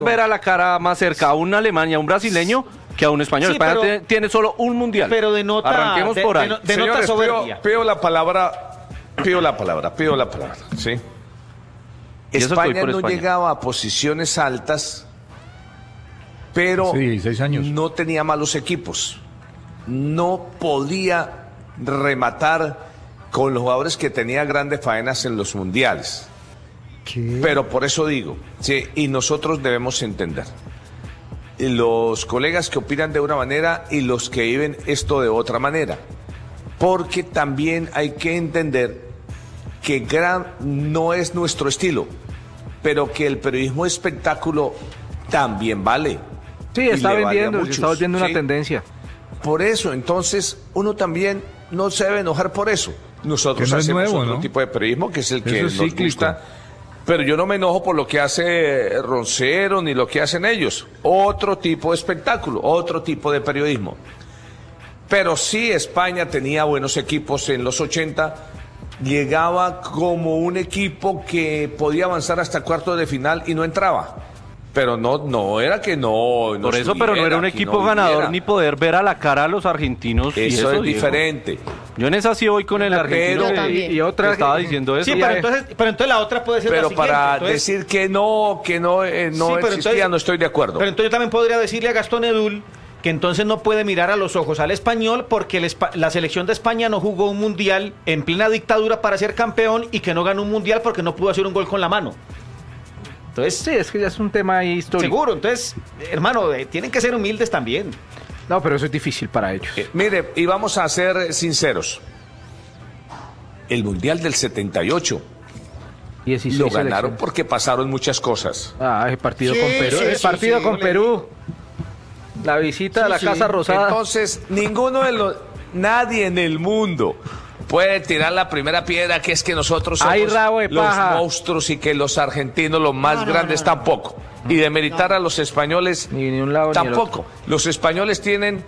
ver a la cara más cerca a un alemán y a un brasileño que a un español. Sí, España pero- tiene solo un mundial. Pero denota... Arranquemos por ahí. denota Señores, soberbia. pido la palabra, ¿sí? Y eso estoy España por no España. llegaba a posiciones altas, pero Sí, 16 años. no tenía malos equipos. No podía rematar con los jugadores que tenía grandes faenas en los mundiales. Pero por eso digo, sí, y nosotros debemos entender. Los colegas que opinan de una manera y los que viven esto de otra manera. Porque también hay que entender que no es nuestro estilo, pero que el periodismo espectáculo también vale. Sí, Y está le vale a vendiendo, se muchos, está volviendo una ¿sí? tendencia. Por eso, entonces, uno también no se debe enojar por eso. Nosotros Que no es hacemos nuevo, otro ¿no? tipo de periodismo, que es el que Eso es nos cíclico. gusta. Pero yo no me enojo por lo que hace Roncero ni lo que hacen ellos. Otro tipo de espectáculo, otro tipo de periodismo. Pero sí, España tenía buenos equipos en los 80. Llegaba como un equipo que podía avanzar hasta cuartos de final y no entraba. Pero no era que no. Por eso, pero no era un que equipo no ganador viviera. ni poder ver a la cara a los argentinos. y Eso es Diego. diferente. Yo en esa sí voy con el argentino Yo que- también. y otra que estaba diciendo eso. Sí, pero entonces la otra puede ser la Pero siguiente. para Entonces- decir que no Sí, existía, pero entonces- no estoy de acuerdo. Pero entonces yo también podría decirle a Gastón Edul que entonces no puede mirar a los ojos al español porque la selección de España no jugó un mundial en plena dictadura para ser campeón y que no ganó un mundial porque no pudo hacer un gol con la mano. Entonces, Sí, es que ya es un tema ahí histórico. seguro, entonces, hermano, tienen que ser humildes también. No, pero eso es difícil para ellos. Mire, y vamos a ser sinceros. El Mundial del 78 16 lo ganaron selecciones. porque pasaron muchas cosas. Ah, el partido Sí, con Perú. sí, el sí, partido sí, con yo le Perú. La visita a la Sí, Casa sí. Rosada. Entonces, nadie en el mundo puede tirar la primera piedra, que es que nosotros somos Ay, rabo de los paja. monstruos y que los argentinos los más No, no, grandes no, no. tampoco. Y demeritar a los españoles Ni un lado ni el tampoco. Los españoles tienen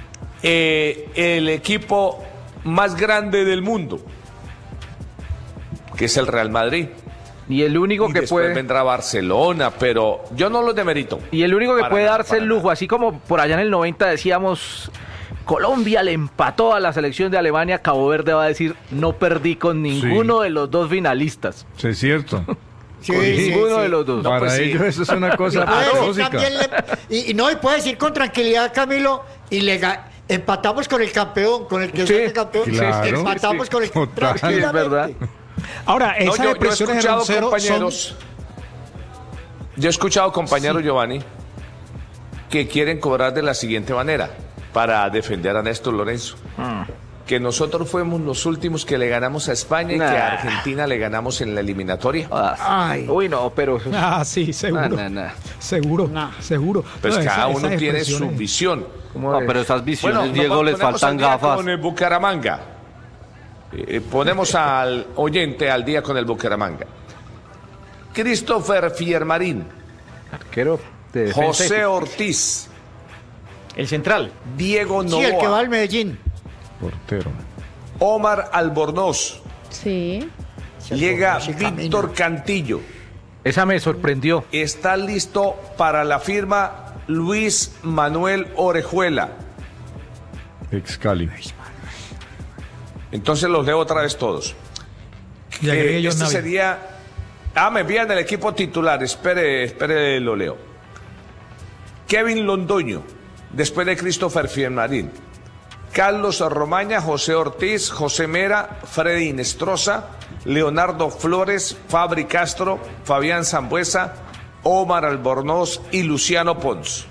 el equipo más grande del mundo, que es el Real Madrid. Y el único Y que después puede. vendrá Barcelona, pero yo no los demerito. Y el único que Para puede nada, darse para el lujo, nada. así como por allá en el 90 decíamos, Colombia le empató a la selección de Alemania, Cabo Verde va a decir, no perdí con ninguno de los dos finalistas. Sí, es cierto. Sí, Con sí, ninguno sí. de los dos. No, Para pues sí. ellos eso es una cosa Puede decir paradójica. también y puede decir con tranquilidad, Camilo, empatamos con el campeón, con el que Sí, es campeón. claro. Empatamos con el Total. Sí, es verdad. Ahora, No, esa yo he depresión de escuchado Roncero compañeros, yo he escuchado compañeros, Giovanni, que quieren cobrar de la siguiente manera para defender a Néstor Lorenzo. Que nosotros fuimos los últimos que le ganamos a España y que Nah. a Argentina le ganamos en la eliminatoria. Ay. Uy, no, pero... Ah, sí, seguro. No. Seguro, No. seguro. Pues No, cada esa uno tiene depresión su es- visión. No, pero esas visiones, Bueno, Diego, les ponemos faltan al día gafas. Con el Bucaramanga. Ponemos al oyente al día con el Bucaramanga. Christopher Fiermarín, Arquero de defensa. José Ortiz, El central. Diego Sí, el que va Novoa, al Medellín. Portero. Omar Albornoz, Sí. llega Sí, camina. Víctor Cantillo. Esa me sorprendió. Está listo para la firma Luis Manuel Orejuela. Ex Cali. Entonces los leo otra vez todos. Y agregué John Este Navia. sería... me envían el equipo titular. Espere, lo leo. Kevin Londoño, después de Christopher Fiermarín. Carlos Romaña, José Ortiz, José Mera, Freddy Nestroza, Leonardo Flores, Fabri Castro, Fabián Zambuesa, Omar Albornoz y Luciano Pons.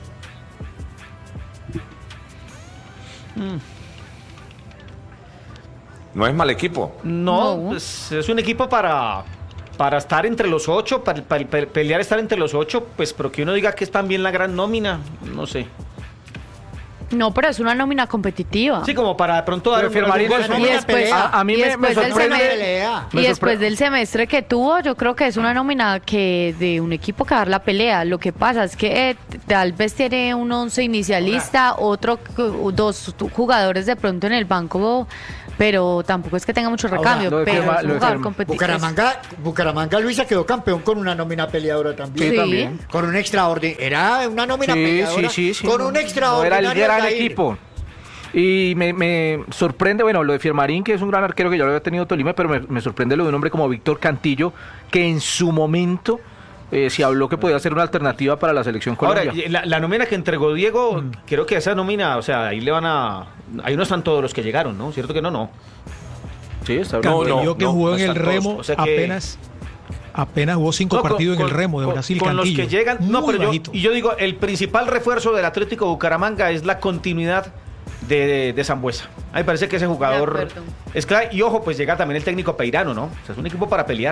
No es mal equipo. No, No. pues es un equipo para estar entre los 8, para pelear estar entre los 8, pues, pero que uno diga que es también la gran nómina, no sé. No, pero es una nómina competitiva. Sí, como para de pronto dar Pero Fiermarín algún es gol. Y después, a mí y me después del sorprende- semestre- pelea. Me y después sorprende. del semestre que tuvo, yo creo que es una nómina que de un equipo que va a dar la pelea. Lo que pasa es que tal vez tiene un 11 inicialista, dos jugadores de pronto en el banco pero tampoco es que tenga mucho recambio, lo de pero firma- es un lo de jugador firma- competitivo. Bucaramanga, Luisa, quedó campeón con una nómina peleadora también. Sí. también. Con un extraordinario. Era una nómina Sí, peleadora. sí, sí. Con un No extraordinario. era el gran Aldair. equipo. Y me sorprende, bueno, lo de Firmarín, que es un gran arquero que yo lo había tenido en Tolima, pero me sorprende lo de un hombre como Víctor Cantillo, que en su momento se habló que podía ser una alternativa para la selección Ahora, Colombia. la nómina que entregó Diego, creo que esa nómina, o sea, ahí le van a... Ahí no están todos los que llegaron, ¿no? ¿Cierto que no? No. Sí, está No, bien. Cantillo que jugó no en el están todos. Remo O sea que- apenas jugó 5 No, partidos en el Remo de Brasil. con los Cantillo. que llegan, no, Muy pero bajito. yo digo, el principal refuerzo del Atlético Bucaramanga es la continuidad de Sambuesa. A mí me parece que ese jugador De acuerdo. es clave. Y ojo, pues llega también el técnico Peirano, ¿no? O sea, es un equipo para pelear.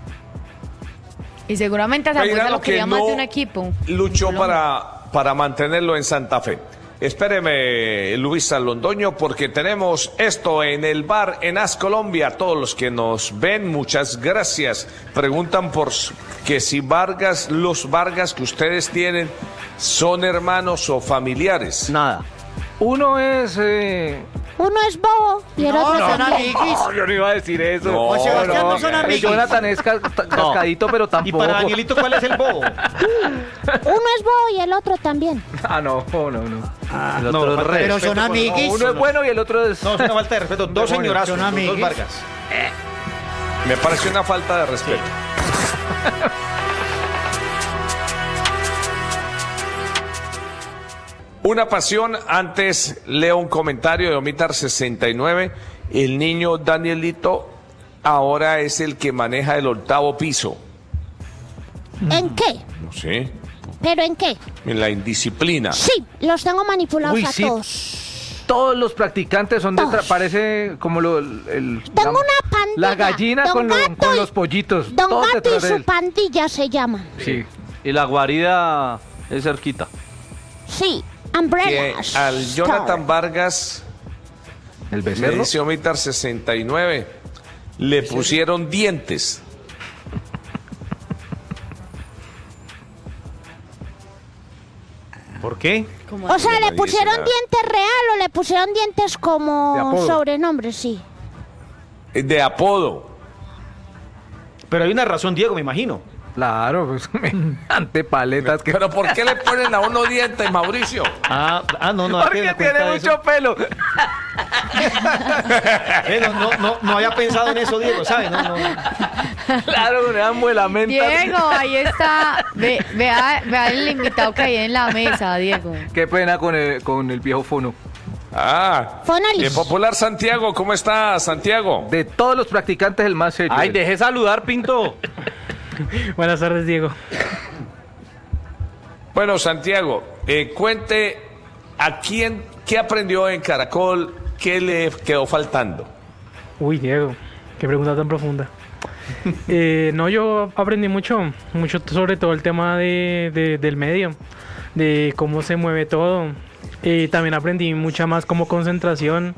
Y seguramente a Zambuesa Peirano lo quería que más no de un equipo. luchó Colombia. para mantenerlo en Santa Fe. Espéreme, Luisa Londoño, porque tenemos esto en el bar en As Colombia. Todos los que nos ven, muchas gracias. Preguntan por que si los Vargas que ustedes tienen son hermanos o familiares. Nada. Uno es... Uno es bobo y el No, otro son también. amiguis. No, yo no iba a decir eso. No, O Sebastián no son amiguis. Jonathan es cascadito, pero Y tampoco. para Danielito, ¿cuál es el bobo? Uno es bobo y el otro también. Ah, no. El no, otro es falta de re. Pero son respeto, amiguis. Uno es bueno y el otro es... No, es una falta de respeto. Dos Son señorazos, los dos amiguis. Vargas. Me parece una falta de respeto. Una pasión, antes leo un comentario de Omitar 69. El niño Danielito ahora es el que maneja el 8º piso. ¿En qué? No sé, ¿Pero en qué? en la indisciplina. Sí, los tengo manipulados Uy, a sí. todos. Todos los practicantes son de... Todos. Parece como Tengo una pandilla. la gallina Don con Gato y- los pollitos. Don todos Gato y detrás de su él. pandilla se llaman. Sí. Y la guarida es cerquita. Sí, Que Umbrellas. al Jonathan Store. Vargas, El me becerro. dice Omitar 69, le pusieron dientes. ¿Por qué? O sea, No ¿le dice pusieron nada. dientes real o le pusieron dientes De como apodo. sobrenombre? Sí. De apodo. Pero hay una razón, Diego, me imagino. Claro, pues ante paletas que... Pero ¿por qué le ponen a uno dientes, Mauricio? No, Porque tiene mucho pelo. No había pensado en eso, Diego, ¿sabes? No. Claro, le dan muelamenta. Diego, ahí está. Vea el invitado que hay en la mesa, Diego. Qué pena con el viejo fono. Fonalis. Popular Santiago, ¿cómo está Santiago? De todos los practicantes, el más serio. Ay, deje saludar, Pinto. Buenas tardes, Diego. Bueno, Santiago, cuente a qué aprendió en Caracol, qué le quedó faltando. Uy, Diego, qué pregunta tan profunda. No, yo aprendí mucho sobre todo el tema del medio, de cómo se mueve todo. También aprendí mucha más como concentración.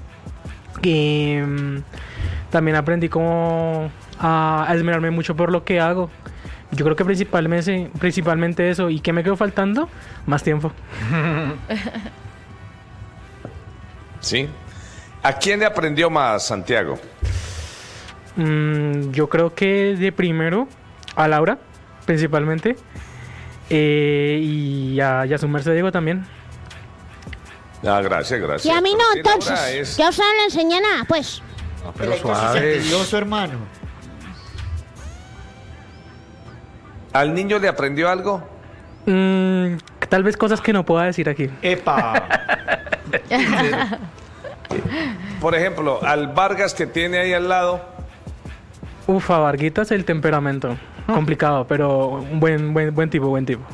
También aprendí cómo a esmerarme mucho por lo que hago. Yo creo que principalmente eso. ¿Y qué me quedó faltando? Más tiempo. ¿Sí? ¿A quién le aprendió más, Santiago? Yo creo que de primero a Laura, principalmente. Y a su merced Diego también. Gracias. Y a mí no, Pero sí, Laura, entonces. es- Ya usted no le enseñé nada, pues. Pero suave. Su hermano. ¿Al niño le aprendió algo? Tal vez cosas que no pueda decir aquí. ¡Epa! Por ejemplo, al Vargas que tiene ahí al lado. A Varguitas el temperamento. Complicado, pero un buen tipo. Buen tipo.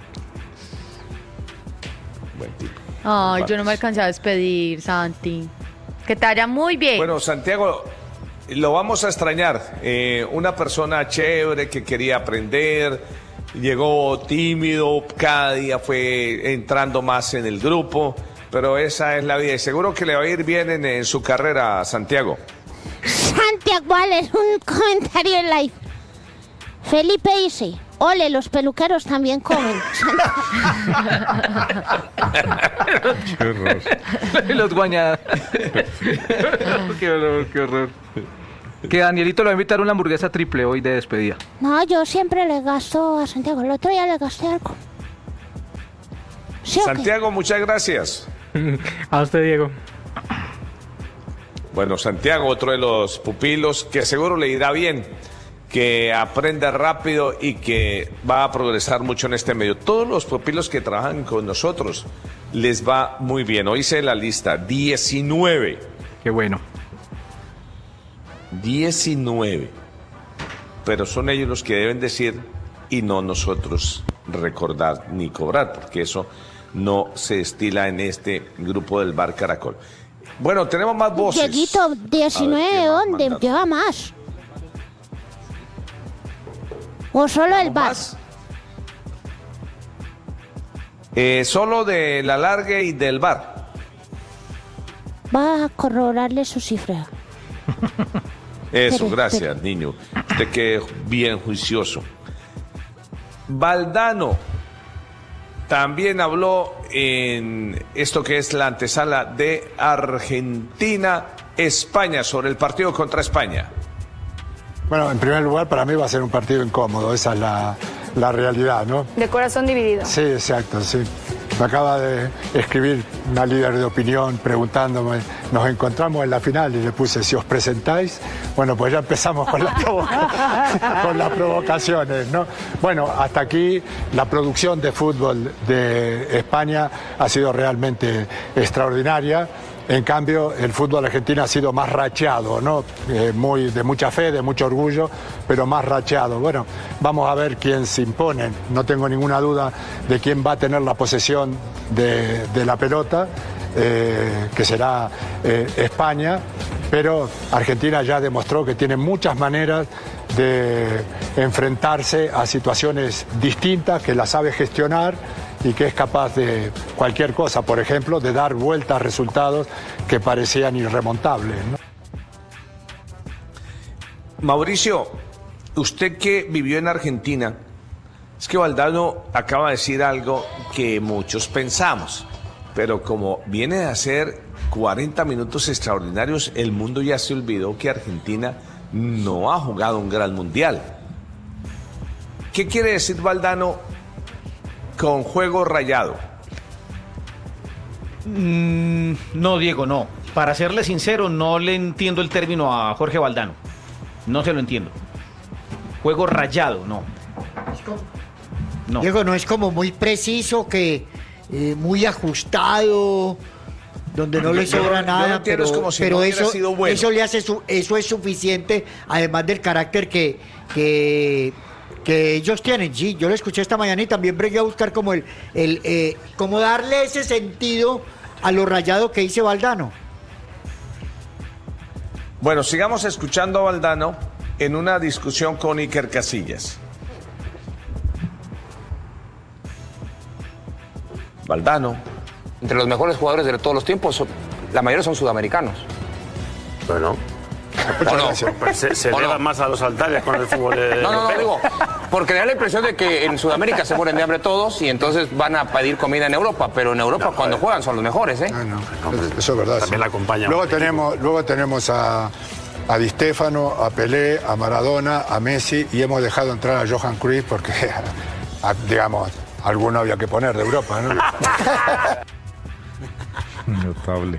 Ay, yo no me alcancé a despedir, Santi. Que te vaya muy bien. Bueno, Santiago, lo vamos a extrañar. Una persona chévere que quería aprender, llegó tímido, cada día fue entrando más en el grupo, pero esa es la vida. Y seguro que le va a ir bien en su carrera, Santiago. Santiago, ¿cuál es un comentario en live? Felipe dice, ole, los peluqueros también comen. Qué horror. Los guañadas. Qué horror, qué horror. Que Danielito le va a invitar una hamburguesa triple hoy de despedida. No, yo siempre le gasto a Santiago. El otro día le gasté algo. ¿Sí o qué? Santiago, muchas gracias. A usted, Diego. Bueno, Santiago, otro de los pupilos que seguro le irá bien, que aprende rápido y que va a progresar mucho en este medio. Todos los pupilos que trabajan con nosotros les va muy bien. Hoy hice la lista, 19. Qué bueno. 19. Pero son ellos los que deben decir y no nosotros recordar ni cobrar, porque eso no se estila en este grupo del Bar Caracol. Bueno, tenemos más voces. Dieguito, 19, ¿dónde? Lleva más. ¿O solo el bar? Solo de la larga y del bar. Va a corroborarle su cifra. Eso, gracias, niño. Usted que bien juicioso. Valdano también habló en esto que es la antesala de Argentina-España sobre el partido contra España. Bueno, en primer lugar, para mí va a ser un partido incómodo, esa es la realidad, ¿no? De corazón dividido. Sí, exacto, sí. Me acaba de escribir una líder de opinión preguntándome, nos encontramos en la final y le puse, si os presentáis, bueno, pues ya empezamos con, con las provocaciones, ¿no? Bueno, hasta aquí la producción de fútbol de España ha sido realmente extraordinaria. En cambio, el fútbol argentino ha sido más racheado, ¿no? De mucha fe, de mucho orgullo, pero más racheado. Bueno, vamos a ver quién se impone. No tengo ninguna duda de quién va a tener la posesión de la pelota, que será España, pero Argentina ya demostró que tiene muchas maneras de enfrentarse a situaciones distintas, que las sabe gestionar y que es capaz de cualquier cosa, por ejemplo, de dar vueltas a resultados que parecían irremontables, ¿no? Mauricio, usted que vivió en Argentina, es que Valdano acaba de decir algo que muchos pensamos, pero como viene de hacer 40 minutos extraordinarios, el mundo ya se olvidó que Argentina no ha jugado un gran mundial. ¿Qué quiere decir Valdano con juego rayado? No, Diego, no. Para serle sincero, no le entiendo el término a Jorge Valdano. No se lo entiendo. Juego rayado, no. No. Diego, no es como muy preciso, que muy ajustado, donde no le sobra nada, pero, como si pero no eso, sido bueno. Eso le hace eso es suficiente, además del carácter que ellos tienen. Sí, yo lo escuché esta mañana y también bregué a buscar como como darle ese sentido a lo rayado que dice Valdano. Bueno, sigamos escuchando a Valdano en una discusión con Iker Casillas. Valdano. Entre los mejores jugadores de todos los tiempos, la mayoría son sudamericanos. Bueno. Pues se elevan más a los altares con el fútbol No, digo, porque da la impresión de que en Sudamérica se mueren de hambre todos y entonces van a pedir comida en Europa, pero en Europa cuando juegan son los mejores, ¿eh? Eso es verdad. También la acompaña. Luego tenemos a Di Stéfano, a Pelé, a Maradona, a Messi, y hemos dejado entrar a Johan Cruyff porque, digamos, alguno había que poner de Europa, ¿no? Notable.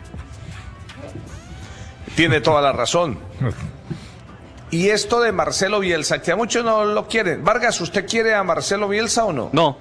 Tiene toda la razón. Y esto de Marcelo Bielsa, que a muchos no lo quieren. Vargas, ¿usted quiere a Marcelo Bielsa o no? No.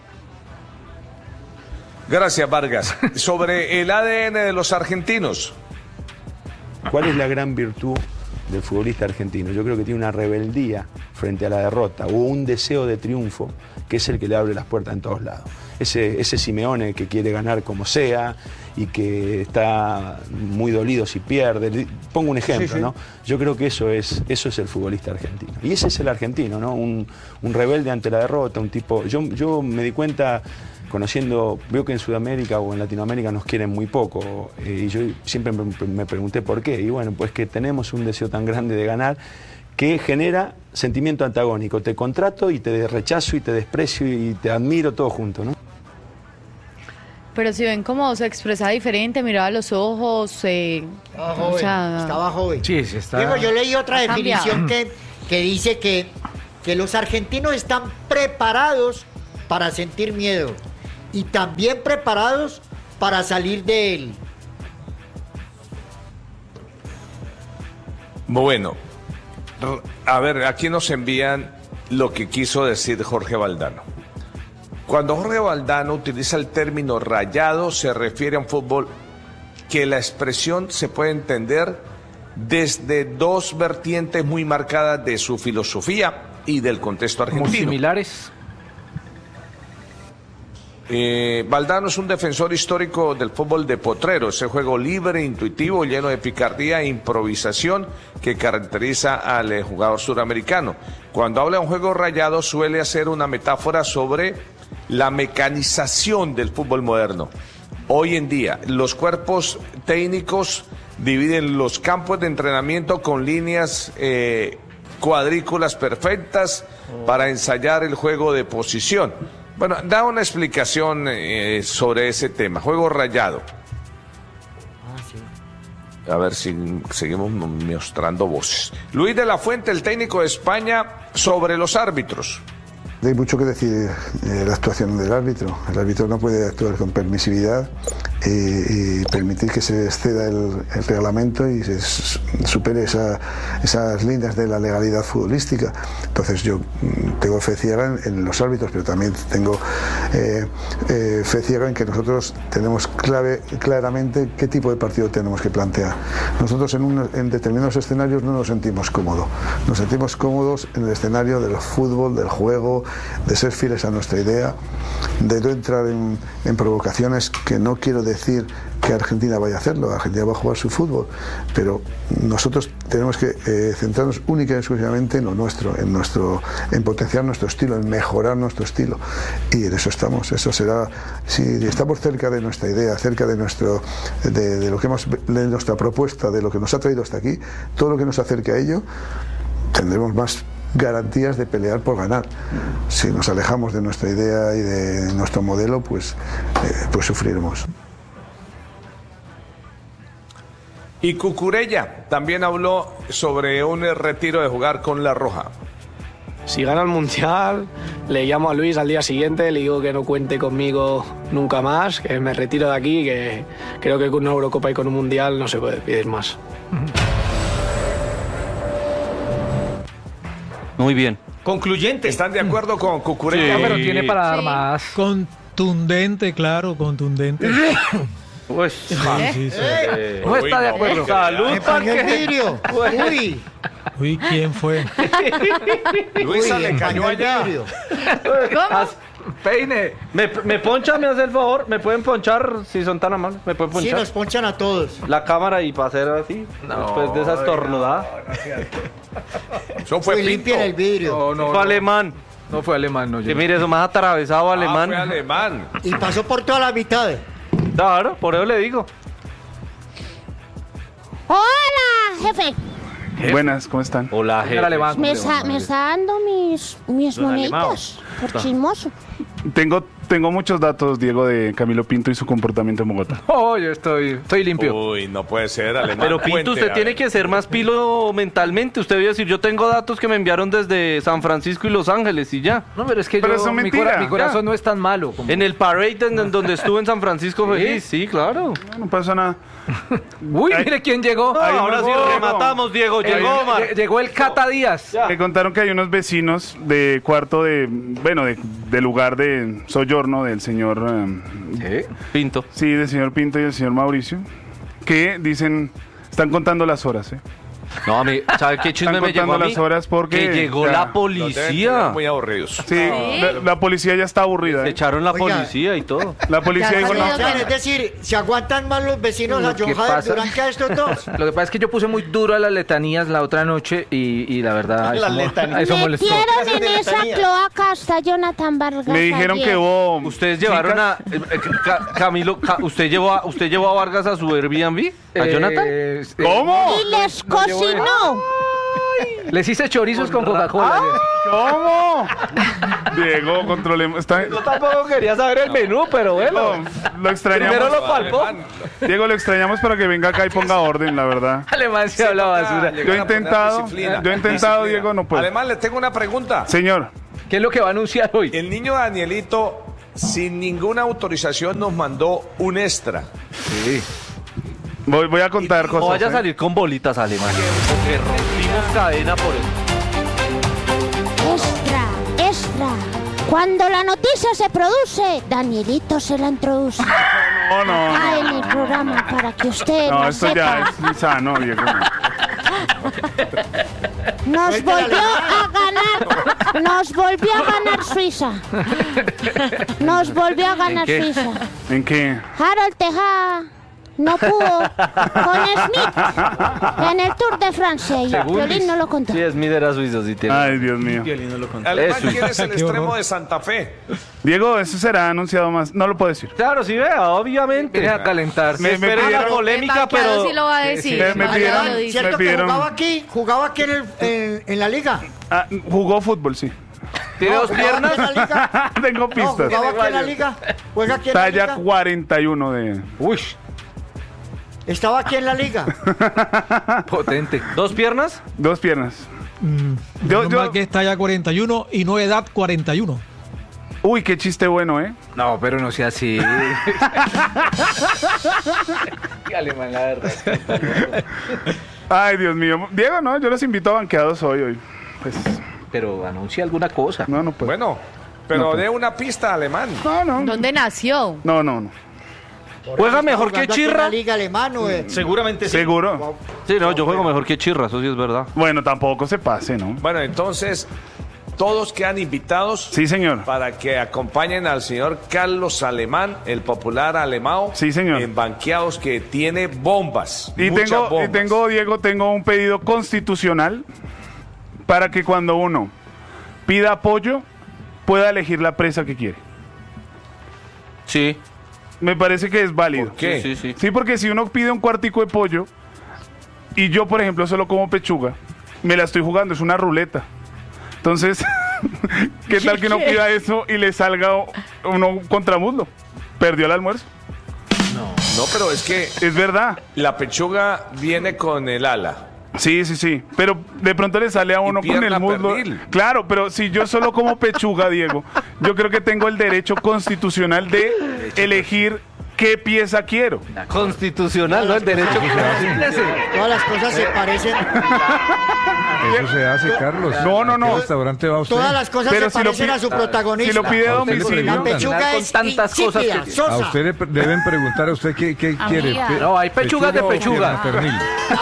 Gracias, Vargas. Sobre el ADN de los argentinos. ¿Cuál es la gran virtud del futbolista argentino? Yo creo que tiene una rebeldía frente a la derrota o un deseo de triunfo que es el que le abre las puertas en todos lados. Ese Simeone que quiere ganar como sea y que está muy dolido si pierde. Pongo un ejemplo, sí. ¿No? Yo creo que eso es el futbolista argentino. Y ese es el argentino, ¿no? Un rebelde ante la derrota, un tipo... Yo me di cuenta, veo que en Sudamérica o en Latinoamérica nos quieren muy poco, y yo siempre me pregunté por qué. Y bueno, pues que tenemos un deseo tan grande de ganar que genera sentimiento antagónico. Te contrato y te rechazo y te desprecio y te admiro todo junto, ¿no? Pero si ven cómo se expresa diferente, miraba los ojos, Estaba joven, o sea, estaba joven. Sí, sí está. Digo, yo leí otra Ha definición cambiado. que dice que los argentinos están preparados para sentir miedo y también preparados para salir de él. Bueno, a ver, aquí nos envían lo que quiso decir Jorge Valdano. Cuando Jorge Valdano utiliza el término rayado, se refiere a un fútbol que la expresión se puede entender desde dos vertientes muy marcadas de su filosofía y del contexto argentino. Muy similares. Valdano es un defensor histórico del fútbol de potrero, ese juego libre, intuitivo, lleno de picardía e improvisación que caracteriza al jugador suramericano. Cuando habla de un juego rayado suele hacer una metáfora sobre la mecanización del fútbol moderno. Hoy en día los cuerpos técnicos dividen los campos de entrenamiento con líneas cuadrículas perfectas para ensayar el juego de posición. Bueno, da una explicación sobre ese tema, juego rayado. A ver si seguimos mostrando voces. Luis de la Fuente, el técnico de España, sobre los árbitros. Hay mucho que decir la actuación del árbitro. El árbitro no puede actuar con permisividad y permitir que se exceda el reglamento y se supere esas líneas de la legalidad futbolística. Entonces yo tengo fe ciega en los árbitros, pero también tengo fe ciega en que nosotros tenemos claramente qué tipo de partido tenemos que plantear. Nosotros en determinados escenarios no nos sentimos cómodos. Nos sentimos cómodos en el escenario del fútbol, del juego, de ser fieles a nuestra idea, de no entrar en provocaciones, que no quiero decir que Argentina vaya a hacerlo. Argentina va a jugar su fútbol, pero nosotros tenemos que centrarnos única y exclusivamente en lo nuestro, en potenciar nuestro estilo, en mejorar nuestro estilo, y en eso estamos. Eso será, si estamos cerca de nuestra idea, cerca de lo que de nuestra propuesta, de lo que nos ha traído hasta aquí, todo lo que nos acerque a ello, tendremos más garantías de pelear por ganar. Si nos alejamos de nuestra idea y de nuestro modelo, pues sufriremos. Y Cucurella también habló sobre un retiro de jugar con La Roja. Si gana el Mundial, le llamo a Luis al día siguiente, le digo que no cuente conmigo nunca más, que me retiro de aquí, que creo que con una Eurocopa y con un Mundial no se puede pedir más. Muy bien. Concluyente. ¿Están de acuerdo con Cucurella? Sí, pero tiene para dar más. Contundente, claro, contundente. Pues, sí. No está de acuerdo. Salud, el vidrio. Uy. Uy, ¿quién fue? Luisa le cayó allá. ¿Cómo? Peine. ¿Me ponchan, me hace el favor? ¿Me pueden ponchar si son tan amables? ¿Me pueden Sí, ponchar? nos ponchan a todos. La cámara y para hacer así, después de esa estornudada. Eso fue Pinto. Limpien el vidrio. Fue alemán. No fue alemán, no. Que mire, eso más atravesado alemán. Fue alemán. Y pasó por toda la mitad. Claro, por eso le digo. ¡Hola, jefe! Buenas, ¿cómo están? Hola, jefe. Alemán. Me está dando mis moneditas por chismoso. Tengo muchos datos, Diego, de Camilo Pinto y su comportamiento en Bogotá. Oh, yo estoy limpio. Uy, no puede ser, alemán. Pero Pinto, Cuente, usted a tiene ver. que ser más pilo mentalmente. Usted debe decir, yo tengo datos que me enviaron desde San Francisco y Los Ángeles y ya. No, pero es que Pero eso es mi mentira. corazón no es tan malo. Como... En el parade en donde estuve en San Francisco feliz, sí, claro. No pasa nada. Uy, mire quién llegó. No, ahora sí rematamos, Diego. Llegó, Omar. Llegó el Cata Díaz. Me contaron que hay unos vecinos de cuarto de lugar de soyorno del señor Pinto. Sí, del señor Pinto y del señor Mauricio, que dicen, están contando las horas, No, a mí, ¿sabe qué chisme Están me llegó a contando mí? las horas porque Que llegó ya, la Los deben policía. tener muy aburridos. Sí, la policía ya está aburrida. Se echaron la Oiga. policía y todo. La policía dijo, no. Es decir, ¿se aguantan más los vecinos a Lo que John Javier pasa- Durán que a estos dos? Lo que pasa es que yo puse muy duro a las letanías la otra noche y la verdad eso molestó. Metieron en esa cloaca hasta Jonathan Vargas. Me dijeron ayer. que hubo... Ustedes llevaron a Camilo, ¿usted llevó a Vargas a su Airbnb? ¿A Jonathan? ¿Cómo? Y les cocinó. Les hice chorizos con Coca-Cola. ¿Cómo? Diego, controlemos. Yo tampoco quería saber el menú, pero bueno. Lo extrañamos. Primero lo palpó. Diego, lo extrañamos para que venga acá y ponga orden, la verdad. Alemán se habla basura. Yo he intentado, Diego, no puedo. Además, le tengo una pregunta. Señor. ¿Qué es lo que va a anunciar hoy? El niño Danielito, sin ninguna autorización, nos mandó un extra. Sí. Voy a contar cosas. No vaya a salir con bolitas, Alemán. Porque rompimos cadena por eso. Extra. Cuando la noticia se produce, Danielito se la introduce. No. En el programa para que usted No, lo esto sepa. ya es insano, Diego. Nos volvió a ganar Suiza. Nos volvió a ganar Suiza. ¿En qué? Harold Tejada no pudo con Smith en el Tour de Francia y Piolín no lo contó. Sí, Smith era suizo, sí tiene. Ay, Dios mío. Alemán, ¿quién es el extremo de Santa Fe? Diego, eso será anunciado más. No lo puedo decir. Claro, sí, vea, obviamente. Deja calentarse. Me espera la polémica, pero... sí lo va a decir. Me pidieron. ¿Cierto que jugaba aquí en la liga? Jugó fútbol, sí. ¿Tiene dos piernas? Tengo pistas. ¿Jugaba aquí en la liga? ¿Juega aquí en la Talla liga? 41 de... Uy. ¿Estaba aquí en la liga? Potente. ¿Dos piernas? Dos piernas. Yo que está ya 41 y no edad 41. Uy, qué chiste bueno, ¿eh? No, pero no sea así. Alemán, la verdad. Ay, Dios mío. Diego, no, yo los invito a banqueados hoy. Pues... Pero anuncia alguna cosa. No puedo. Bueno, pero No puedo. dé una pista, Alemán. No. ¿Dónde nació? No. ¿Juega mejor que Chirra? ¿En la liga alemana? Seguramente sí. ¿Seguro? Sí, no, yo juego mejor que Chirra, eso sí es verdad. Bueno, tampoco se pase, ¿no? Bueno, entonces, todos quedan invitados. Sí, señor. Para que acompañen al señor Carlos Alemán, el popular alemão. Sí, señor. En banqueados que tiene bombas. Y muchas bombas. tengo, Diego, un pedido constitucional para que cuando uno pida apoyo, pueda elegir la presa que quiere. Sí. Me parece que es válido. ¿Por qué? Sí. Sí, porque si uno pide un cuartico de pollo y yo, por ejemplo, solo como pechuga, me la estoy jugando, es una ruleta. Entonces, ¿qué tal que uno pida eso y le salga uno contramuslo? ¿Perdió el almuerzo? No, pero es que... Es verdad. La pechuga viene con el ala. Sí. Pero de pronto le sale a uno con el muslo. Pernil. Claro, pero si yo solo como pechuga, Diego, yo creo que tengo el derecho constitucional de elegir qué pieza quiero. Constitucional, ¿no? El derecho. Todas las cosas se parecen. Eso se hace, Carlos. No. ¿A qué restaurante va usted? Todas las cosas Pero se si lo parecen pide- a su protagonista. si lo pide a ¿A usted le domicilio. La preguntan? pechuga Con es tantas cosas insípida, que- sosa. A usted le deben preguntar a usted qué quiere. No, hay pechugas de o pechuga. pierna pernil.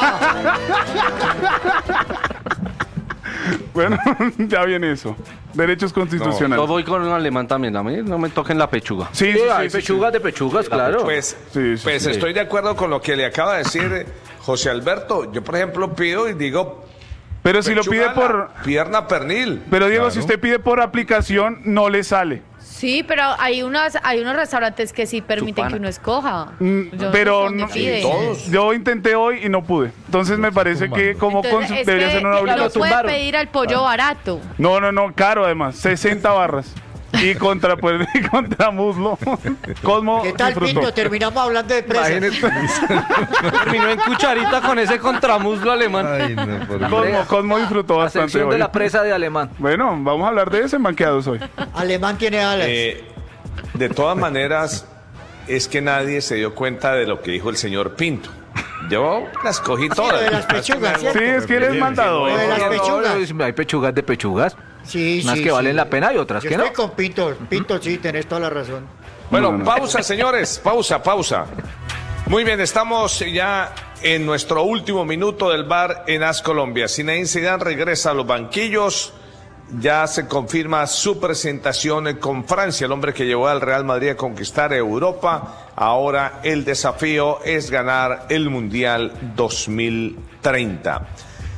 Bueno, ya viene eso. Derechos constitucionales. Yo voy con un alemán también, a mí no me toquen la pechuga. Sí, Hay pechugas de pechugas, claro. Pues, Sí. estoy de acuerdo con lo que le acaba de decir José Alberto. Yo, por ejemplo, pido y digo... Pero si lo pide pechuga por... a la pierna pernil. Pero Diego, si usted pide por aplicación, no le sale. Sí, pero hay unos restaurantes que sí permiten que uno escoja. Yo Pero no sé dónde pide. yo intenté hoy y no pude. Entonces me parece que como Entonces, es debería que ser una no obligación. puede pedir al pollo barato. No, caro además, 60 barras. Y contra muslo. Cosmo ¿Qué tal, disfrutó. Pinto? Terminamos hablando de presas. Terminó en cucharita con ese contramuslo alemán. Ay, no, por Cosmo disfrutó La bastante sección de hoy. la presa de Alemán. Bueno, vamos a hablar de ese en banqueados hoy. Alemán tiene alas. De todas maneras, es que nadie se dio cuenta de lo que dijo el señor Pinto. Yo las cogí Lo todas. de las pechugas, ¿cierto? Sí, es que eres mandador. Lo de las pechugas. Hay pechugas de pechugas. Sí, Unas sí, que valen sí. la pena y otras Yo que no. estoy con Pinto. Pinto, sí, tenés toda la razón. Bueno, pausa, señores. Pausa. Muy bien, estamos ya en nuestro último minuto del bar en AS Colombia. Zinedine Zidane regresa a los banquillos. Ya se confirma su presentación con Francia, el hombre que llevó al Real Madrid a conquistar Europa. Ahora el desafío es ganar el Mundial 2030.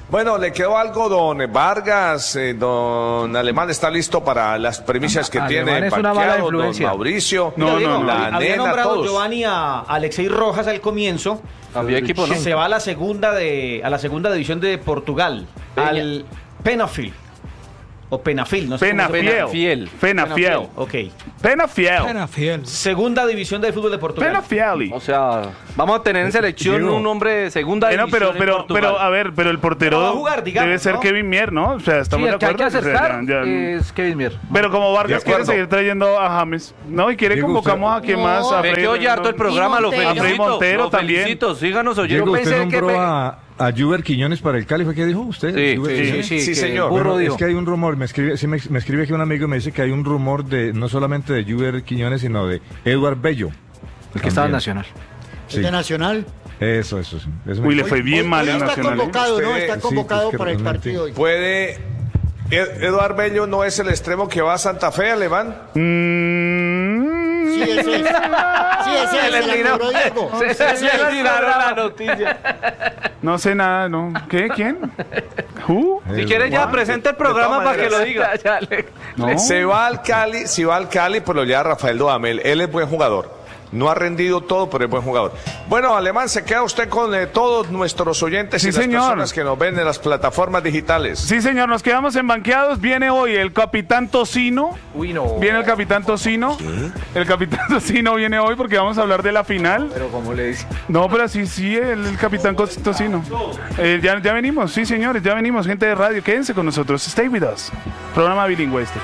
Bueno, ¿le quedó algo, don Vargas? Don Alemán está listo para las premisas que tiene es una mala Pacquiao, don influencia. Mauricio, Había nena, nombrado todos. Giovanni a Alexei Rojas al comienzo. Había equipo, ¿no? Se va a la segunda división de Portugal, al Penafiel. O Penafil, no sé cómo se Penafiel. Penafiel. Ok. Penafiel. Segunda división del fútbol de Portugal. Penafiel. O sea, vamos a tener en selección Diego. un hombre de segunda Bueno, división en Portugal. pero, a ver, pero el portero No va a jugar, digamos, debe ser ¿no? Kevin Mier, ¿no? O sea, estamos Sí, de el que hay que acuerdo. O sea, acertar es Kevin Mier. Pero como Vargas De quiere acuerdo. seguir trayendo a James, ¿no? Y quiere Diego, convocamos a quién más. A Me Freddy- quedo ya harto el programa, lo A Freddy felicito. Montero lo también. felicito, síganos oyendo. Diego, usted pensé que nombró a Juber Quiñones para el Cali, ¿fue que dijo usted? Sí, Juber sí, Quiñones. Sí, que señor. Burro Bueno, dijo. es que hay un rumor, me escribe aquí un amigo y me dice que hay un rumor de no solamente de Juber Quiñones, sino de Eduard Bello. El que estaba en También. Nacional. Sí. ¿De Nacional? Eso sí. Eso Uy, me- le fue bien Hoy mal en está Nacional. ¿eh? convocado, ¿no? Usted- Está sí, convocado pues que para el realmente- partido hoy. Puede... Eduard Bello no es el extremo que va a Santa Fe, Alemán. Sí, ese es. Sí, ese es. Se la cobró Diego. Se tiraron la noticia. No sé nada, ¿no? ¿Qué? ¿Quién? ¿Who? Si quieres ya presenta el programa De para todas que lo diga. No. Se va al Cali, si va al Cali, pues lo lleva Rafael Dudamel. Él es buen jugador. No ha rendido todo, pero es buen jugador. Bueno, Alemán, se queda usted con todos nuestros oyentes Sí, y las señor. personas que nos ven en las plataformas digitales. Sí, señor, nos quedamos en banqueados. Viene hoy el Capitán Tocino. Uy, no. Viene el Capitán Tocino. El Capitán Tocino viene hoy porque vamos a hablar de la final. Pero como le dice. No, pero sí, el Capitán Tocino. Ya venimos, sí, señores, ya venimos. Gente de radio, quédense con nosotros. Stay with us. Programa bilingüe este.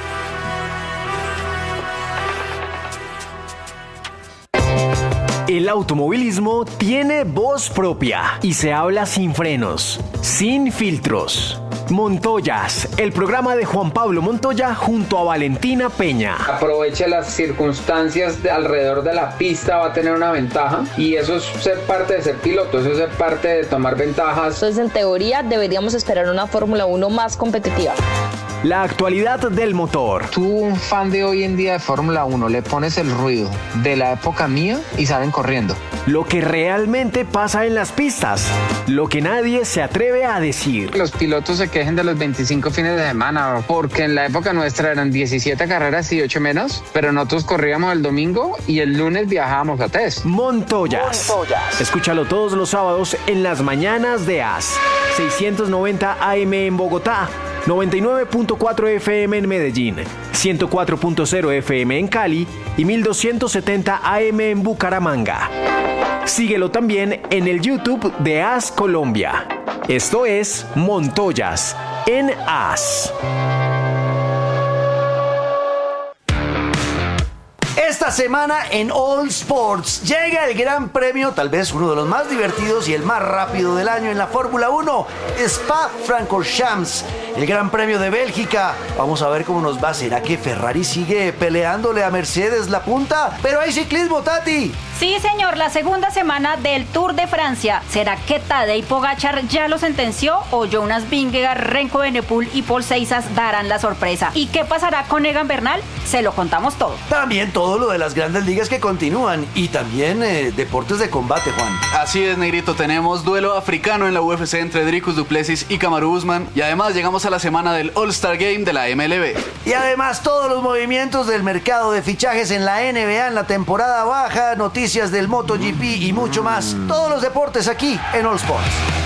El automovilismo tiene voz propia y se habla sin frenos, sin filtros. Montoyas, el programa de Juan Pablo Montoya junto a Valentina Peña. Aproveche las circunstancias alrededor de la pista, va a tener una ventaja y eso es ser parte de ser piloto, eso es ser parte de tomar ventajas. Entonces, en teoría, deberíamos esperar una Fórmula 1 más competitiva. La actualidad del motor. Tú, un fan de hoy en día de Fórmula 1, le pones el ruido de la época mía y salen corriendo. Lo que realmente pasa en las pistas. Lo que nadie se atreve a decir. Los pilotos se quejen de los 25 fines de semana, porque en la época nuestra eran 17 carreras y 8 menos, pero nosotros corríamos el domingo y el lunes viajábamos a test. Montoyas. Escúchalo todos los sábados en las mañanas de AS. 690 AM en Bogotá. 99.4 FM en Medellín, 104.0 FM en Cali y 1270 AM en Bucaramanga. Síguelo también en el YouTube de AS Colombia. Esto es Montoyas en AS. Esta semana en All Sports llega el Gran Premio, tal vez uno de los más divertidos y el más rápido del año en la Fórmula 1, Spa-Francorchamps, el Gran Premio de Bélgica. Vamos a ver cómo nos va. ¿Será que Ferrari sigue peleándole a Mercedes la punta? Pero hay ciclismo, Tati. Sí, señor, la segunda semana del Tour de Francia. ¿Será que Tadej Pogačar ya lo sentenció o Jonas Vingegaard, Renko Benepul y Paul Seizas darán la sorpresa? ¿Y qué pasará con Egan Bernal? Se lo contamos todo. También todo lo de las grandes ligas que continúan y también deportes de combate, Juan. Así es, Negrito, tenemos duelo africano en la UFC entre Dricus du Plessis y Kamaru Usman y además llegamos a la semana del All-Star Game de la MLB. Y además todos los movimientos del mercado de fichajes en la NBA en la temporada baja, noticias del MotoGP y mucho más. Todos los deportes aquí en All Sports.